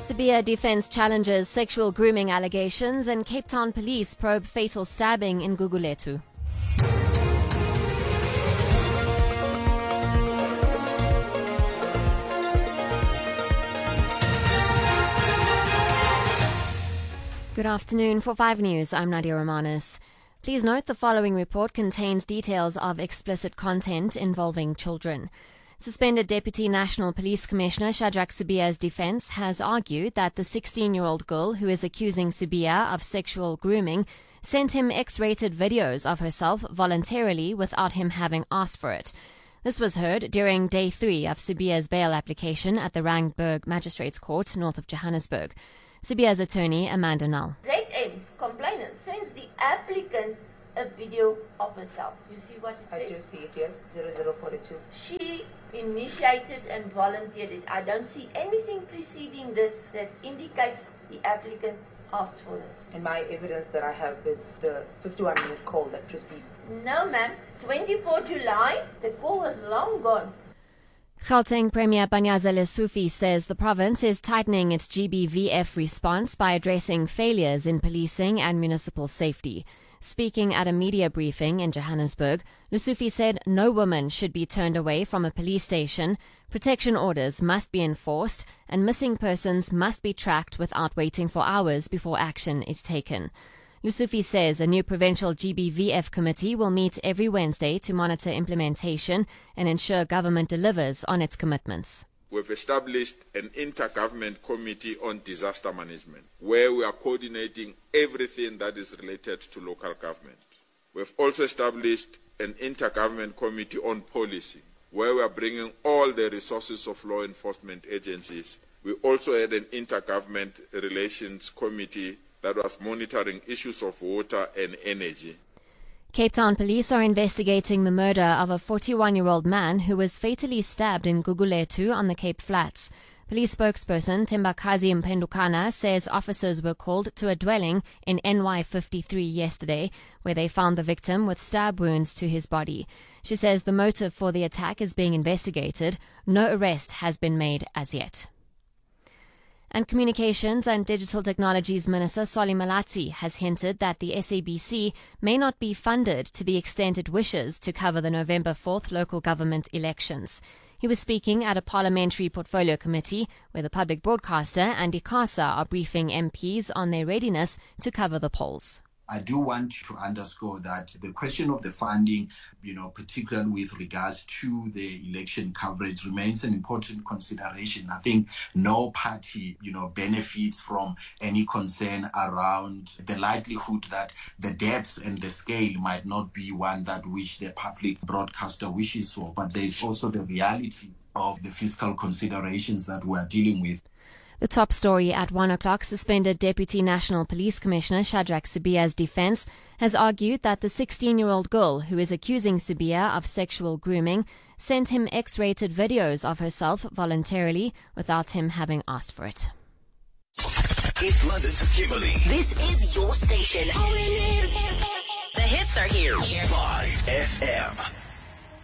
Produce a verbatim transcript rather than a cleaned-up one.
Sibiya defense challenges sexual grooming allegations, and Cape Town police probe fatal stabbing in Gugulethu. Good afternoon. For five News, I'm Nadia Romanis. Please note the following report contains details of explicit content involving children. Suspended Deputy National Police Commissioner Shadrack Sibiya's defense has argued that the sixteen-year-old girl who is accusing Sibiya of sexual grooming sent him X-rated videos of herself voluntarily without him having asked for it. This was heard during day three of Sibiya's bail application at the Randburg Magistrates Court north of Johannesburg. Sibiya's attorney, Amanda Null. Z M, complainant, sends the applicant a video of herself. You see what it says? I do see it, yes, zero zero four two. She initiated and volunteered it. I don't see anything preceding this that indicates the applicant asked for this. And my evidence that I have is the fifty-one minute call that precedes. No, ma'am. twenty-fourth of July, the call was long gone. Gauteng Premier Panyaza Lesufi says the province is tightening its G B V F response by addressing failures in policing and municipal safety. Speaking at a media briefing in Johannesburg, Lesufi said no woman should be turned away from a police station, protection orders must be enforced, and missing persons must be tracked without waiting for hours before action is taken. Lesufi says a new provincial G B V F committee will meet every Wednesday to monitor implementation and ensure government delivers on its commitments. We've established an intergovernment committee on disaster management, where we are coordinating everything that is related to local government. We've also established an intergovernment committee on policing, where we are bringing all the resources of law enforcement agencies. We also had an intergovernment relations committee that was monitoring issues of water and energy. Cape Town police are investigating the murder of a forty-one-year-old man who was fatally stabbed in Gugulethu on the Cape Flats. Police spokesperson Tembakazi Mpendukana says officers were called to a dwelling in N Y fifty-three yesterday, where they found the victim with stab wounds to his body. She says the motive for the attack is being investigated. No arrest has been made as yet. And Communications and Digital Technologies Minister Solly Malatsi has hinted that the S A B C may not be funded to the extent it wishes to cover the November fourth local government elections. He was speaking at a parliamentary portfolio committee where the public broadcaster and ICASA are briefing M Ps on their readiness to cover the polls. I do want to underscore that the question of the funding, you know, particularly with regards to the election coverage, remains an important consideration. I think no party, you know, benefits from any concern around the likelihood that the depth and the scale might not be one that which the public broadcaster wishes for. But there is also the reality of the fiscal considerations that we are dealing with. The top story at one o'clock, suspended Deputy National Police Commissioner Shadrack Sibiya's defense has argued that the sixteen-year-old girl who is accusing Sibiya of sexual grooming sent him X-rated videos of herself voluntarily without him having asked for it. East London to Kimberley. This is your station. The hits are here. five F M.